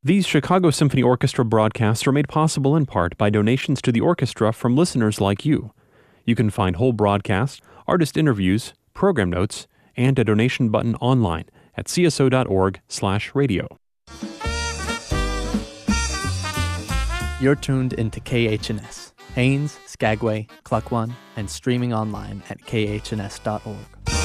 These Chicago Symphony Orchestra broadcasts are made possible in part by donations to the orchestra from listeners like you. You can find whole broadcasts, artist interviews, program notes, and a donation button online at cso.org/radio. You're tuned into KHNS, Haines, Skagway, Klukwan, and streaming online at khns.org.